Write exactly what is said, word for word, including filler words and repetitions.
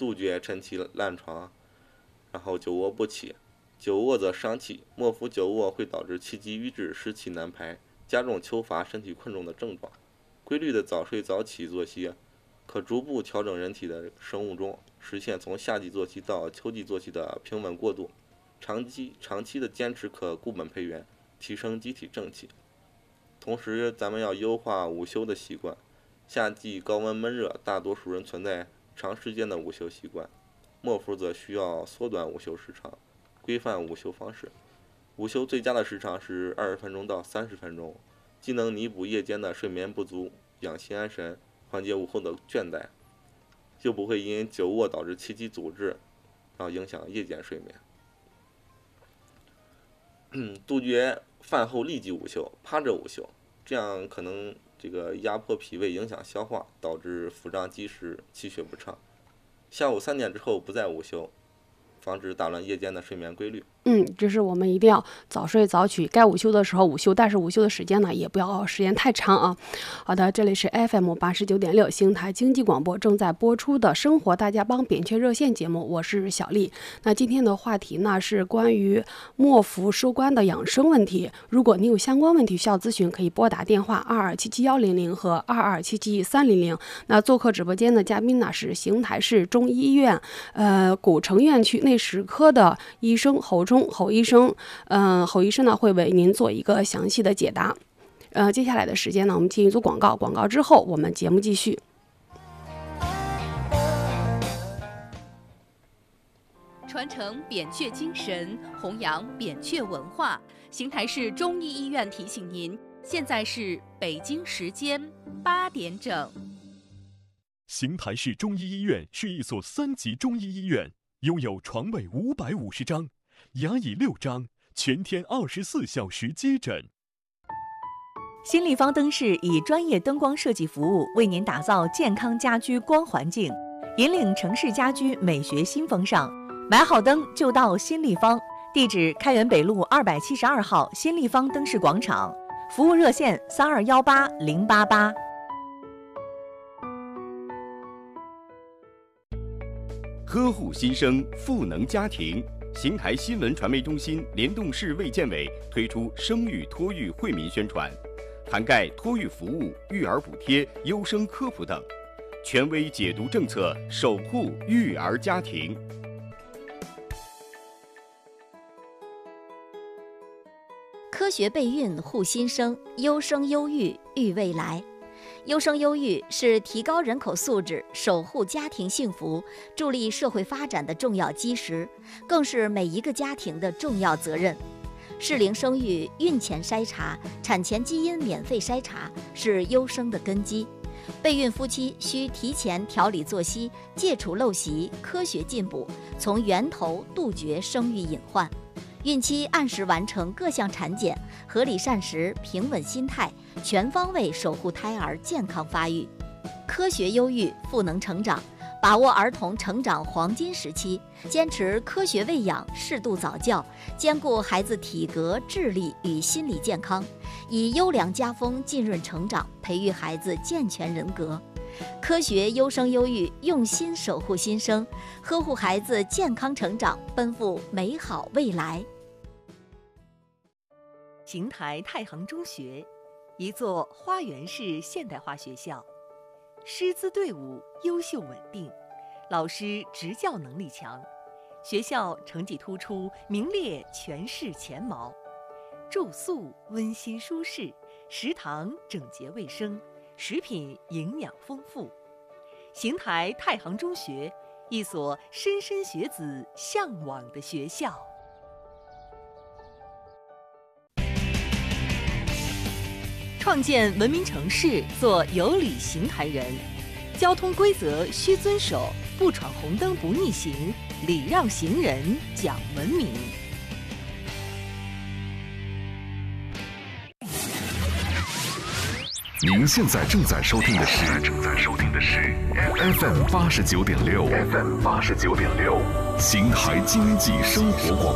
杜绝晨起烂床，然后久卧不起。久卧则伤气，默服久卧会导致气机瘀滞，湿气难排，加重秋乏、身体困重的症状。规律的早睡早起作息可逐步调整人体的生物钟，实现从夏季作息到秋季作息的平稳过渡。长期长期的坚持可固本培元，提升机体正气。同时咱们要优化午休的习惯。夏季高温闷热，大多数人存在长时间的午休习惯，默服则需要缩短午休时长，规范午休方式。午休最佳的时长是二十分钟到三十分钟，既能弥补夜间的睡眠不足，养心安神，缓解午后的倦怠，又不会因久卧导致气机阻滞，然后影响夜间睡眠。嗯，杜绝饭后立即午休，趴着午休，这样可能这个压迫脾胃，影响消化，导致腹胀积食，气血不畅。下午三点之后不再午休，防止打乱夜间的睡眠规律。 嗯，这是我们一定要早睡早起，该午休的时候午休，但是午休的时间呢，也不要时间太长啊。好的，这里是 F M 八十九点六邢台经济广播正在播出的生活大家帮扁鹊热线节目，我是小丽。那今天的话题呢是关于默服收官的养生问题。如果你有相关问题需要咨询，可以拨打电话二二七七一零零和二二七七三零零。那做客直播间的嘉宾呢是邢台市中医医院呃古城院区内食科的医生侯忠侯医生，嗯、呃，侯医生呢会为您做一个详细的解答。呃，接下来的时间呢，我们进一组广告，广告之后我们节目继续。 传承扁鹊精神，弘扬扁鹊文化。邢台市中医医院提醒您，现在是北京时间八点整。 邢台市中医医院是一所三级中医医院，拥有床位五百五十张。牙椅六张，全天二十四小时接诊。 新立方灯饰以专业灯光设计服务，为您打造健康家居光环境，引领城市家居美学新风尚。买好灯就到新立方，地址开元北路二百七十二号新立方灯饰广场，服务热线三二幺八零八八。 呵护新生，赋能家庭。邢台新闻传媒中心联动市卫健委推出生育托育惠民宣传，涵盖托育服务、育儿补贴、优生科普等，权威解读政策，守护育儿家庭。 科学备孕护新生，优生优育育未来。优生优育是提高人口素质、守护家庭幸福、助力社会发展的重要基石，更是每一个家庭的重要责任。适龄生育、孕前筛查、产前基因免费筛查是优生的根基。备孕夫妻需提前调理作息，戒除陋习，科学进补，从源头杜绝生育隐患。孕期按时完成各项产检，合理膳食，平稳心态，全方位守护胎儿健康发育。科学优育，赋能成长，把握儿童成长黄金时期，坚持科学喂养，适度早教，兼顾孩子体格、智力与心理健康，以优良家风浸润成长，培育孩子健全人格。科学优生优育，用心守护新生，呵护孩子健康成长，奔赴美好未来。 邢台太行中学，一座花园式现代化学校，师资队伍优秀稳定，老师执教能力强，学校成绩突出，名列全市前茅。住宿温馨舒适，食堂整洁卫生，食品营养丰富。邢台太行中学，一所莘莘学子向往的学校。创建文明城市，做有礼邢台人。交通规则需遵守，不闯红灯不逆行，礼让行人讲文明。 您现在正在收听的是正在收听的是 F M 八十九点六 F M 八十九点六邢台经济生活广